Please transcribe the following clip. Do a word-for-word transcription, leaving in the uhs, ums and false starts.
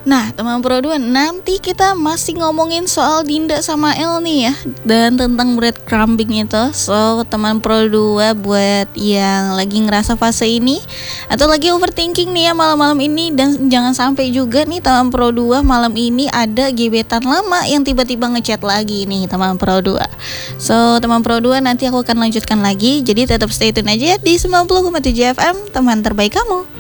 Nah, teman Pro dua, nanti kita masih ngomongin soal Dinda sama El nih ya, dan tentang breadcrumbing itu. So, teman Pro dua buat yang lagi ngerasa fase ini atau lagi overthinking nih ya malam-malam ini, dan jangan sampai juga nih teman Pro dua malam ini ada gebetan lama yang tiba-tiba ngechat lagi nih teman Pro dua. So, teman Pro dua, nanti aku akan lanjutkan lagi. Jadi tetap stay tune aja ya di sembilan puluh koma tujuh F M, teman terbaik kamu.